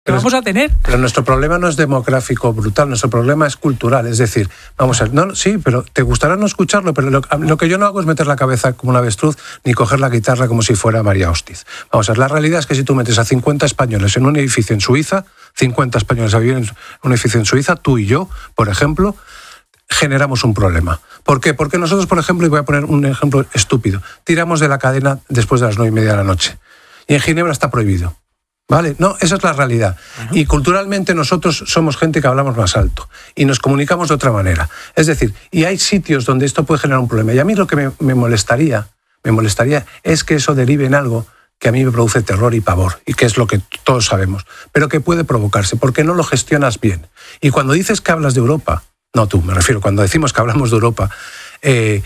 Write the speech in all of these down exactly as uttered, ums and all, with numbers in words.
que vamos a tener. Pero nuestro problema no es demográfico brutal, nuestro problema es cultural. Es decir, vamos a ver, no, sí, pero te gustará no escucharlo, pero lo, lo que yo no hago es meter la cabeza como un avestruz ni coger la guitarra como si fuera María Hostiz. Vamos a ver, la realidad es que si tú metes a cincuenta españoles en un edificio en Suiza, cincuenta españoles a vivir en un edificio en Suiza, tú y yo, por ejemplo, generamos un problema. ¿Por qué? Porque nosotros, por ejemplo, y voy a poner un ejemplo estúpido, tiramos de la cadena después de las nueve y media de la noche. Y en Ginebra está prohibido. ¿Vale? No, esa es la realidad. Uh-huh. Y culturalmente nosotros somos gente que hablamos más alto y nos comunicamos de otra manera. Es decir, y hay sitios donde esto puede generar un problema. Y a mí lo que me, me molestaría, me molestaría es que eso derive en algo que a mí me produce terror y pavor, y que es lo que todos sabemos, pero que puede provocarse, porque no lo gestionas bien. Y cuando dices que hablas de Europa, no tú, me refiero, cuando decimos que hablamos de Europa, eh,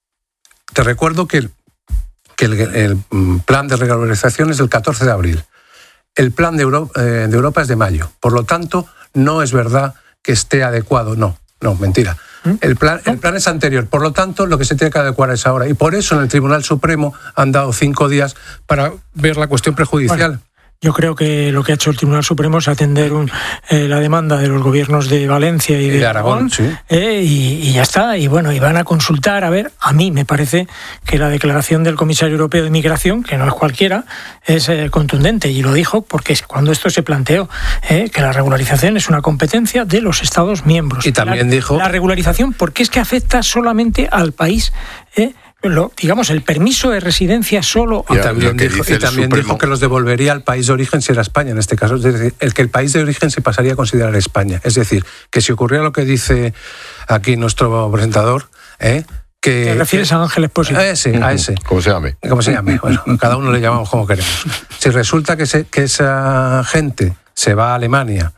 te recuerdo que, que el, el plan de regularización es del catorce de abril. El plan de Europa, eh, de Europa es de mayo. Por lo tanto, no es verdad que esté adecuado. No, no, mentira. El plan, el plan es anterior. Por lo tanto, lo que se tiene que adecuar es ahora. Y por eso en el Tribunal Supremo han dado cinco días para ver la cuestión prejudicial. Bueno. Yo creo que lo que ha hecho el Tribunal Supremo es atender un, eh, la demanda de los gobiernos de Valencia y de, y de Aragón, Aragón sí. eh, y, y ya está. Y bueno, y van a consultar, a ver, a mí me parece que la declaración del Comisario Europeo de Migración, que no es cualquiera, es eh, contundente. Y lo dijo porque cuando esto se planteó, eh, que la regularización es una competencia de los Estados miembros. Y también la, dijo... La regularización, porque es que afecta solamente al país... Eh, Lo, digamos, el permiso de residencia solo... Y también, dijo, y también dijo que los devolvería al país de origen si era España, en este caso. Es decir, el que el país de origen se pasaría a considerar España. Es decir, que si ocurriera lo que dice aquí nuestro presentador... ¿eh? Que, ¿Te refieres que, a Ángel Expósito? A ese, a ese. ¿Cómo se llame? ¿Cómo se llame? Bueno, cada uno le llamamos como queremos. Si resulta que, se, que esa gente se va a Alemania...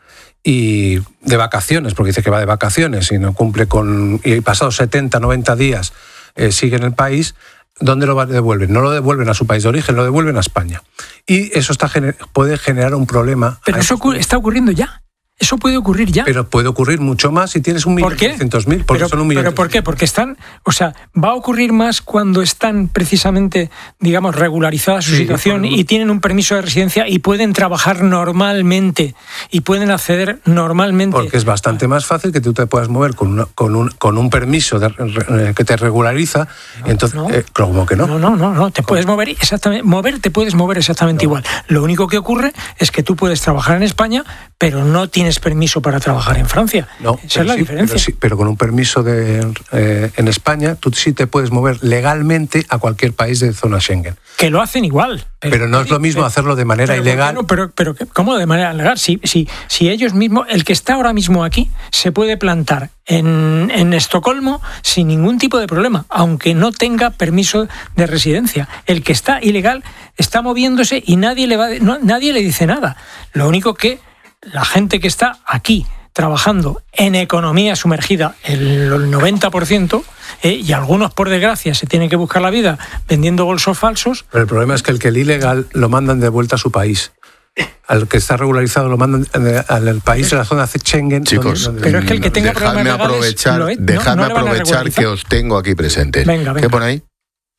y de vacaciones, porque dice que va de vacaciones y no cumple con... y pasados setenta, noventa días eh, sigue en el país, ¿dónde lo devuelven? No lo devuelven a su país de origen, lo devuelven a España. Y eso está puede generar un problema... Pero eso ocurre, está ocurriendo ya. Eso puede ocurrir ya. Pero puede ocurrir mucho más si tienes un millón trescientos mil, porque pero, son un millón. ¿Pero por qué? Porque están... O sea, va a ocurrir más cuando están precisamente, digamos, regularizada su sí, situación y tienen un permiso de residencia y pueden trabajar normalmente y pueden acceder normalmente. Porque es bastante más fácil que tú te puedas mover con, una, con, un, con un permiso de, eh, que te regulariza. No, entonces, no. Eh, ¿cómo que no? No, no, no, no. Te puedes mover exactamente... Mover, te puedes mover exactamente no. igual. Lo único que ocurre es que tú puedes trabajar en España, pero no tienes permiso para trabajar en Francia. No, esa es la sí, diferencia. Pero, sí, pero con un permiso de, eh, en España, tú sí te puedes mover legalmente a cualquier país de zona Schengen. Que lo hacen igual. Pero, pero no es lo mismo pero, hacerlo de manera pero, ilegal. No, pero, pero, ¿cómo de manera ilegal? Si, si, si ellos mismos, el que está ahora mismo aquí, se puede plantar en, en Estocolmo sin ningún tipo de problema, aunque no tenga permiso de residencia. El que está ilegal está moviéndose y nadie le va, no, nadie le dice nada. Lo único que la gente que está aquí trabajando en economía sumergida, el noventa por ciento, eh, y algunos, por desgracia, se tienen que buscar la vida vendiendo bolsos falsos. Pero el problema es que el que el ilegal lo mandan de vuelta a su país. Al que está regularizado lo mandan al país de la zona Schengen. Chicos, donde, donde, pero es que el que tenga dejadme problemas aprovechar, legales, lo, dejadme no, no aprovechar que os tengo aquí presentes. Venga, venga. ¿Qué pone ahí?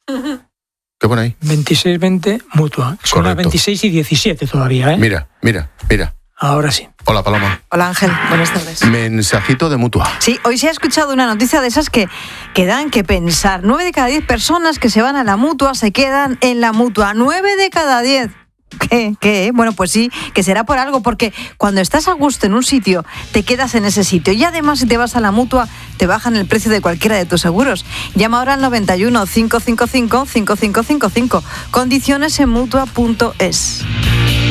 ¿Qué pone ahí? veintiséis veinte mutua. Son las veintiséis y diecisiete todavía, ¿eh? Mira, mira, mira. Ahora sí. Hola, Paloma. Hola, Ángel. Buenas tardes. Mensajito de Mutua. Sí, hoy se ha escuchado una noticia de esas que, que dan que pensar. Nueve de cada diez personas que se van a la Mutua se quedan en la Mutua. Nueve de cada diez. ¿Qué? ¿Qué? Bueno, pues sí, que será por algo, porque cuando estás a gusto en un sitio, te quedas en ese sitio. Y además, si te vas a la Mutua, te bajan el precio de cualquiera de tus seguros. Llama ahora al noventa y uno, cinco cinco cinco, cinco cinco cinco cinco. Condiciones en mutua punto es.